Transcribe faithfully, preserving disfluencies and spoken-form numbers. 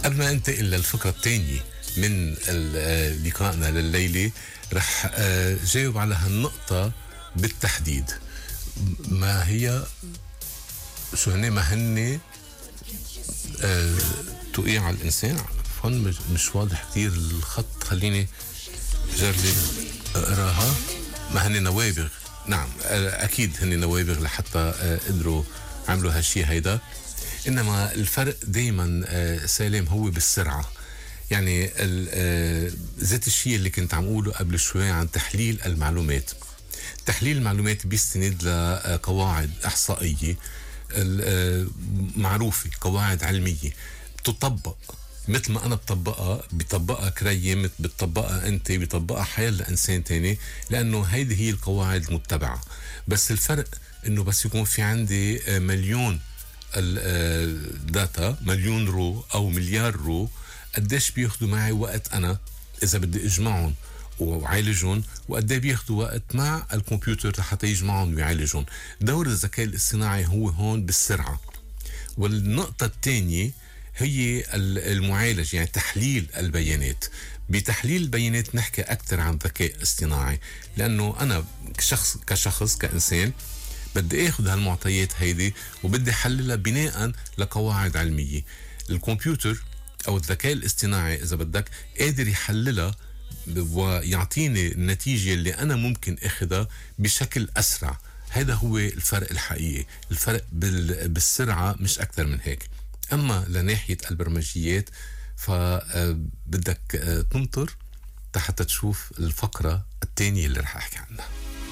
قبل ما انتقل للفقرة الثانية من لقائنا لليلة، رح جاوب على هالنقطة بالتحديد. ما هي شو هن ما هن أه توقيع على الإنسان؟ عفوا مش واضح كتير الخط، خليني جرب أقراها. ما هن نوابغ؟ نعم أكيد هن نوابغ لحتى قدروا عملوا هالشي هيدا. إنما الفرق دايما سالم هو بالسرعة. يعني ذات الشيء اللي كنت عم أقوله قبل شوي عن تحليل المعلومات. تحليل المعلومات بيستند لقواعد إحصائية معروفة، قواعد علمية بتطبق مثل ما أنا بطبقها، بيطبقها كريم، بتطبقها أنت، بيطبقها حيال إنسان تاني، لأنه هيدي هي القواعد المتبعة. بس الفرق إنه بس يكون في عندي مليون الداتا، مليون رو أو مليار رو، قديش بياخدوا معي وقت أنا إذا بدي أجمعهم وعالجهم، وقديه بياخدوا وقت مع الكمبيوتر لحتى يجمعهم ويعالجهم. دور الذكاء الاصطناعي هو هون بالسرعة. والنقطة الثانية هي المعالج، يعني تحليل البيانات. بتحليل البيانات نحكي أكثر عن ذكاء اصطناعي، لأنه أنا كشخص كشخص كإنسان بدي اخذ هالمعطيات هيدي وبدي حللها بناء لقواعد علمية. الكمبيوتر او الذكاء الاصطناعي اذا بدك قادر يحللها ويعطيني النتيجة اللي انا ممكن اخذها بشكل اسرع. هذا هو الفرق الحقيقي، الفرق بالسرعة مش اكثر من هيك. اما لناحية البرمجيات فبدك تنطر حتى تشوف الفقرة الثانية اللي رح احكي عنها.